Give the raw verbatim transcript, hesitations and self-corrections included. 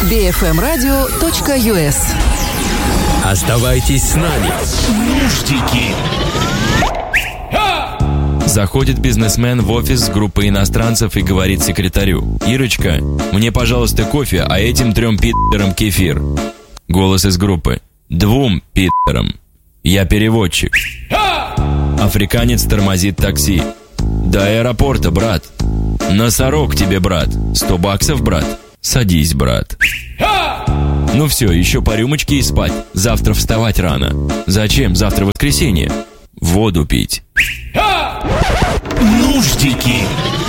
би эф эм радио точка ю эс. Оставайтесь с нами. Нуждики. Заходит бизнесмен в офис с группой иностранцев и говорит секретарю: «Ирочка, мне, пожалуйста, кофе, а этим трем пи***рам кефир». Голос из группы: «Двум пи***рам. Я переводчик». Африканец тормозит такси. «До аэропорта, брат». «Носорог тебе, брат». «Сто баксов, брат». «Садись, брат». Ну все, еще по рюмочке и спать. Завтра вставать рано. Зачем? Завтра воскресенье. Воду пить. Нуждики.